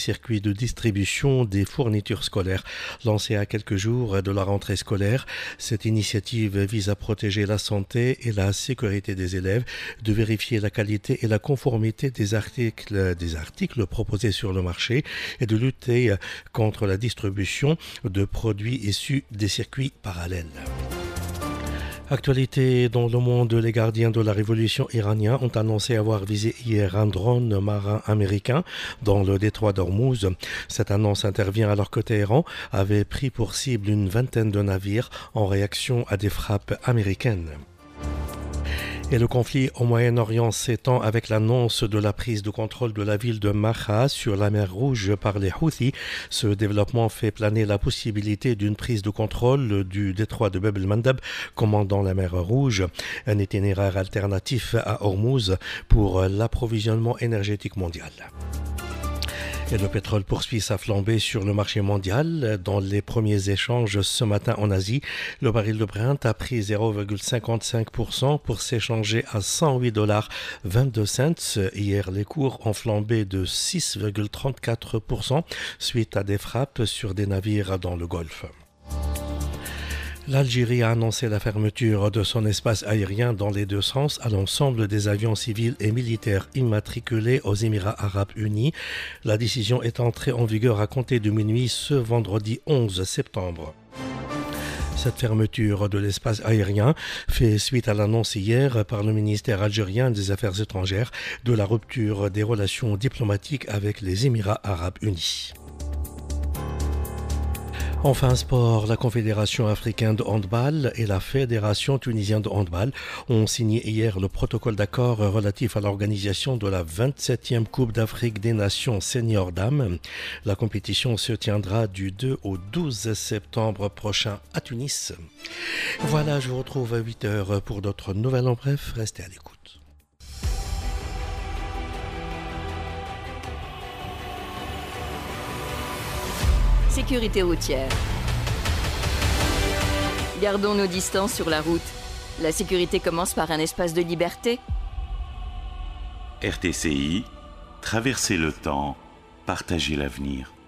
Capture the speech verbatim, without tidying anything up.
circuits de distribution des fournitures scolaires. Lancée à quelques jours de la rentrée scolaire, cette initiative vise à protéger la santé et la sécurité des élèves, de vérifier la qualité et la conformité des articles, des articles proposés sur le marché et de lutter contre la distribution de produits issus des circuits parallèles. Actualité dans le monde, les gardiens de la révolution iraniens ont annoncé avoir visé hier un drone marin américain dans le détroit d'Ormuz. Cette annonce intervient alors que Téhéran avait pris pour cible une vingtaine de navires en réaction à des frappes américaines. Et le conflit au Moyen-Orient s'étend avec l'annonce de la prise de contrôle de la ville de Marha sur la mer Rouge par les Houthis. Ce développement fait planer la possibilité d'une prise de contrôle du détroit de Bab el-Mandab commandant la mer Rouge, un itinéraire alternatif à Hormuz pour l'approvisionnement énergétique mondial. Et le pétrole poursuit sa flambée sur le marché mondial. Dans les premiers échanges ce matin en Asie, le baril de Brent a pris zéro virgule cinquante-cinq pour cent pour s'échanger à cent huit dollars vingt-deux cents. Hier, les cours ont flambé de six virgule trente-quatre pour cent suite à des frappes sur des navires dans le Golfe. L'Algérie a annoncé la fermeture de son espace aérien dans les deux sens à l'ensemble des avions civils et militaires immatriculés aux Émirats arabes unis. La décision est entrée en vigueur à compter de minuit ce vendredi onze septembre. Cette fermeture de l'espace aérien fait suite à l'annonce hier par le ministère algérien des Affaires étrangères de la rupture des relations diplomatiques avec les Émirats arabes unis. Enfin, sport, la Confédération africaine de handball et la Fédération tunisienne de handball ont signé hier le protocole d'accord relatif à l'organisation de la vingt-septième Coupe d'Afrique des Nations Senior Dames. La compétition se tiendra du deux au douze septembre prochain à Tunis. Voilà, je vous retrouve à huit heures pour d'autres nouvelles. En bref, restez à l'écoute. Sécurité routière. Gardons nos distances sur la route. La sécurité commence par un espace de liberté. R T C I, traverser le temps, partager l'avenir.